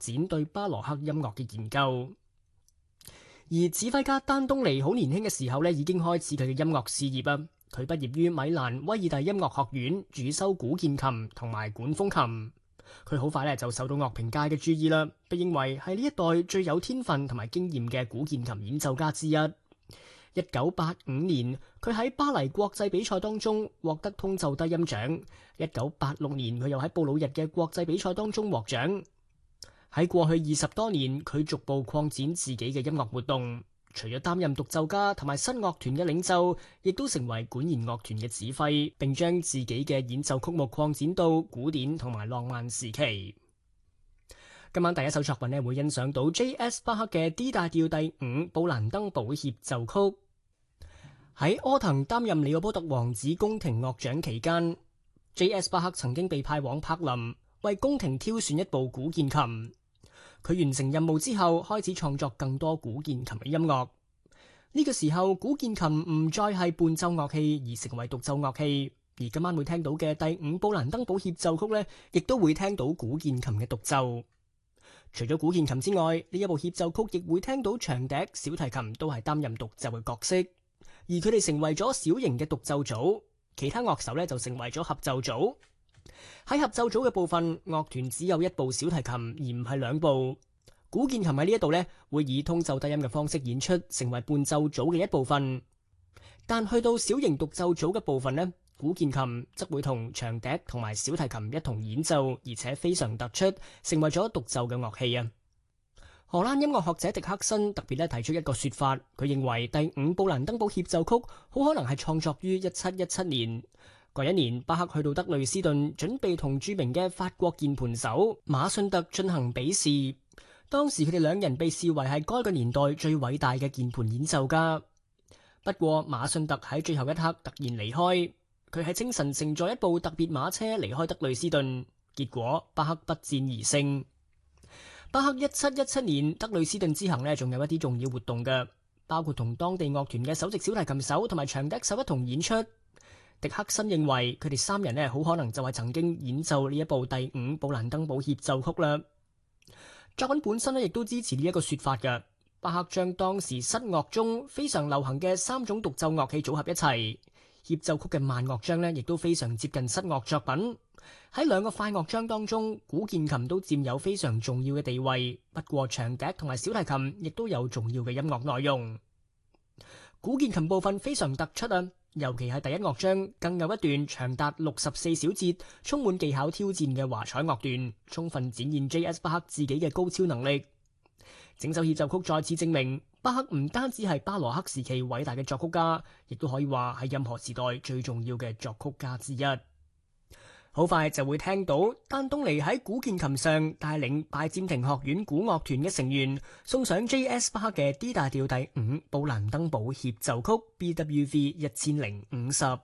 展對巴洛克音樂嘅研究。而指揮家丹東尼好年輕嘅時候已經開始佢嘅音樂事業啊！佢畢業於米蘭威爾第音樂學院，主修古鍵琴同埋管風琴。佢好快就受到樂評界嘅注意啦，被認為係呢一代最有天分同埋經驗嘅古鍵琴演奏家之一。1985年，佢喺巴黎國際比賽當中獲得通奏低音獎。1986年，佢又喺布魯日嘅國際比賽當中獲獎。喺過去20多年，佢逐步擴展自己嘅音樂活動，除咗擔任獨奏家同埋新樂團嘅領袖，亦都成為管弦樂團嘅指揮，並將自己嘅演奏曲目擴展到古典同埋浪漫時期。今晚第一首作品會欣賞到 J.S. 巴克嘅 D 大調第5布蘭登堡協奏曲。喺柯騰擔任利奧波特王子宮廷樂獎期間， J.S. 巴克曾經被派往柏林為宮廷挑選一部古鍵琴。佢完成任務之後，開始創作更多古鍵琴嘅音樂。呢個時候，古鍵琴唔再係伴奏樂器，而成為獨奏樂器。而今晚會聽到嘅第5布蘭登堡協奏曲亦都會聽到古鍵琴嘅獨奏。除咗古鍵琴之外，呢一部協奏曲亦會聽到長笛、小提琴都係擔任獨奏嘅角色。而佢哋成為咗小型嘅獨奏組，其他樂手就成為咗合奏組。喺合奏組嘅部分，樂團只有一部小提琴，而唔係2部。古鍵琴喺呢一度會以通奏低音嘅方式演出，成為伴奏組嘅一部分。但去到小型獨奏組嘅部分古鍵琴則會同長笛同埋小提琴一同演奏，而且非常突出，成為咗獨奏嘅樂器啊！荷蘭音樂學者迪克森特別提出一個說法，佢認為第5布蘭登堡協奏曲好可能係創作於1717年。嗰一年，巴克去到德累斯頓，準備同著名嘅法國鍵盤手馬遜特進行比試。當時佢哋2人被視為係該個年代最偉大嘅鍵盤演奏家。不過馬遜特喺最後一刻突然離開，佢喺清晨乘坐一部特別馬車離開德累斯頓，結果巴克不戰而勝。巴克1717年德累斯頓之行仲有一啲重要活動嘅，包括同當地樂團嘅首席小提琴手同埋長笛手一同演出。迪克森認為佢哋3人好可能就係曾經演奏呢一部第5布蘭登堡協奏曲啦。作品本身亦都支持呢一個說法嘅。巴克將當時室樂中非常流行嘅3種獨奏樂器組合一齊，協奏曲嘅慢樂章亦都非常接近室樂作品。喺2個快樂章當中，古鍵琴都佔有非常重要嘅地位，不過長笛同埋小提琴亦都有重要嘅音樂內容。古鍵琴部分非常突出啊，尤其係第1樂章，更有一段長達64小節，充滿技巧挑戰嘅華彩樂段，充分展現 J.S. 巴克自己嘅高超能力。整首協奏曲再次證明，巴克唔單止係巴羅克時期偉大嘅作曲家，亦都可以話係任何時代最重要嘅作曲家之一。好快就會聽到丹東尼喺古鍵琴上帶領拜占庭學院古樂團嘅成員送上 J.S. 巴克嘅 D 大調第5布蘭登堡協奏曲 BWV 1050。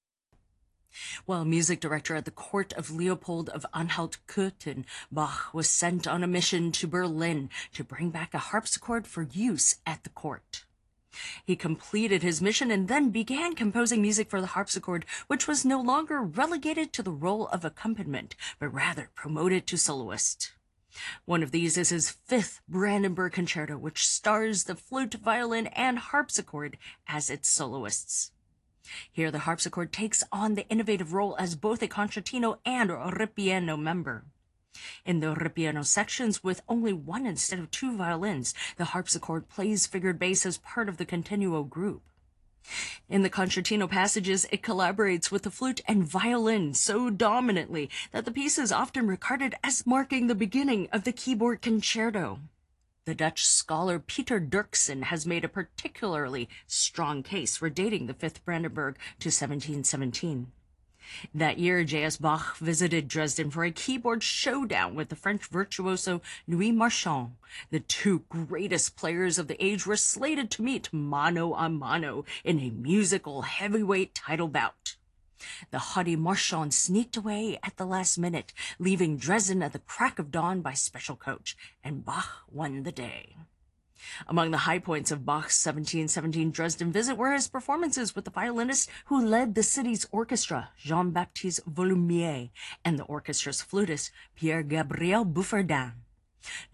While music director at the court of Leopold of Anhalt-Köthen, Bach was sent on a mission to Berlin to bring back a harpsichord for use at the court. He completed his mission and then began composing music for the harpsichord, which was no longer relegated to the role of accompaniment, but rather promoted to soloist. One of these is his 5th Brandenburg Concerto, which stars the flute, violin, and harpsichord as its soloists. Here the harpsichord takes on the innovative role as both a concertino and ripieno member. In the ripieno sections, with only 1 instead of 2 violins, the harpsichord plays figured bass as part of the continuo group. In the concertino passages, it collaborates with the flute and violin so dominantly that the piece is often regarded as marking the beginning of the keyboard concerto. The Dutch scholar Peter Dirksen has made a particularly strong case for dating the 5th Brandenburg to 1717. That year, J.S. Bach visited Dresden for a keyboard showdown with the French virtuoso Louis Marchand. The 2 greatest players of the age were slated to meet mano a mano in a musical heavyweight title bout. The haughty Marchand sneaked away at the last minute, leaving Dresden at the crack of dawn by special coach, and Bach won the day. Among the high points of Bach's 1717 Dresden visit were his performances with the violinist who led the city's orchestra, Jean-Baptiste Volumier, and the orchestra's flutist, Pierre-Gabriel Bouffardin.